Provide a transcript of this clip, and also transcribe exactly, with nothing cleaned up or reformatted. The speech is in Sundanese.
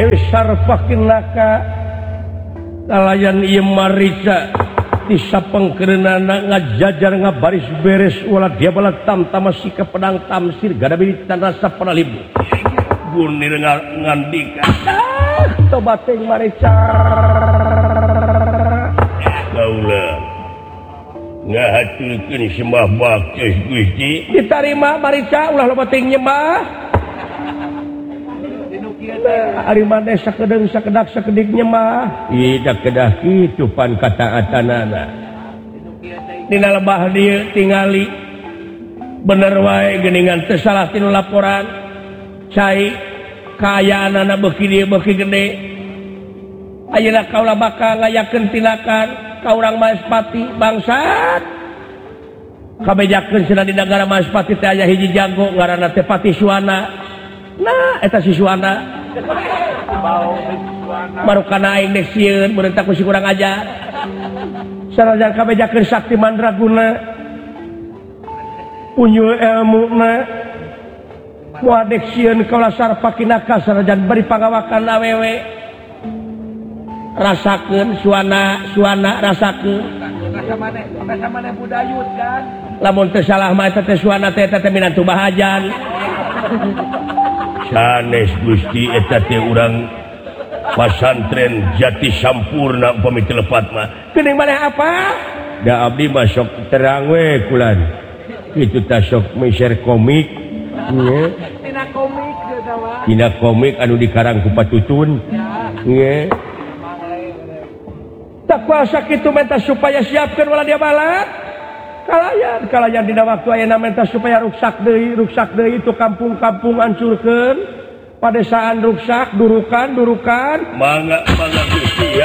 Sarpakinakalayan ieu marica tisa pengkerenana ngajajar ngabaris beres wala dia bala tam-tama sika pedang tamsir gadabi rasa penalibu gunir ngandika tobat teuing marica gaula ngahaturkeun sembah bakti Gusti ditarima marica ulah loba teuing nyembah ari maneh sakedeung sakedak sakedik nyembah ida kedah kitu pan kataatanana dina lebah dieu tingali bener wae geuningan teu salah tinu laporan cai kaayaanana beuki dieu beuki gede ayeuna kaula bakal ngayakeun tindakan ka urang Maespati bangsat kabejakeun cenah di nagara Maespati teh aya hiji jago ngaranna teh Pati Suwana nah eta si Suwana baru kana aing dek sieun beureutak ku si kurang ajar sanajan kabejakeun sakti mandraguna unyu ilmuna moal dek sieun kaula Sarpakinaka sanajan bari pangawakan awewe rasakeun Suwana Suwana rasakeun rasa maneh rasa maneh budayut kan lamun teu salah mah eta teh Suwana teh eta teh minantu bahajan sanes Gusti eta teh urang pasantren Jati Sampurna upami telepat mah geuning maneh apa da abdi mah sok terang we kulan kitu tah sok share komik nya tina komik eta mah tina komik anu dikarang ku Patutun nya tak kuasa kitu menta supaya siapkeun wala dia balak kalayan kalayan dina waktu ayeuna menta supaya ruksak deui ruksak deui itu kampung-kampung hancurkeun padesaan ruksak durukan durukan mangga mangga Gusti